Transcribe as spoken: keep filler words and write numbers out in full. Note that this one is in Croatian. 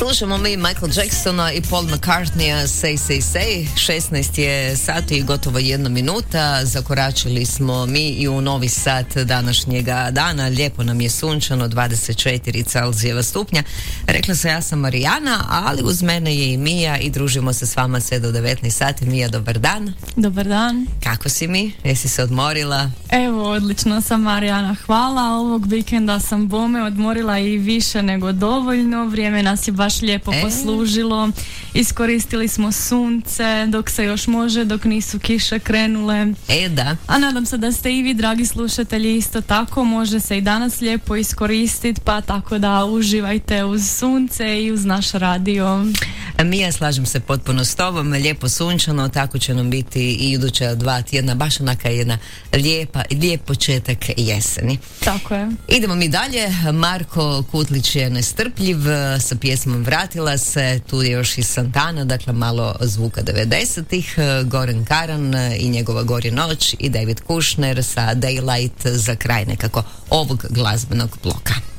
Slušamo mi Michael Jacksona i Paul McCartneya Say, Say, Say. šesnaest je sati i gotovo jedna minuta. Zakoračili smo mi i u novi sat današnjega dana. Lijepo nam je sunčano, dvadeset četiri Celzijeva stupnja. Rekla se, ja sam Marijana, ali uz mene je i Mija i družimo se s vama sve do devetnaest sati. Mija, dobar dan. Dobar dan. Kako si mi? Jesi se odmorila? Evo, odlično sam, Marijana, hvala. Ovog vikenda sam bome odmorila i više nego dovoljno. Vrijeme nas je baš lijepo e? poslužilo. Iskoristili smo sunce dok se još može, dok nisu kiše krenule. E, da. A nadam se da ste i vi, dragi slušatelji, isto tako. Može se i danas lijepo iskoristiti, pa tako da uživajte uz sunce i uz naš radio. Mija, slažem se potpuno s tobom. Lijepo sunčano, tako će nam biti i iduća dva tjedna. Baš onaka jedna lijepa, lijep početak jeseni. Tako je. Idemo mi dalje. Marko Kutlić je nestrpljiv sa pjesmom Vratila se. Tu je još i Santana, dakle malo zvuka devedesetih. Goran Karan i njegova Gori noć i David Kushner sa Daylight za kraj nekako ovog glazbenog bloka.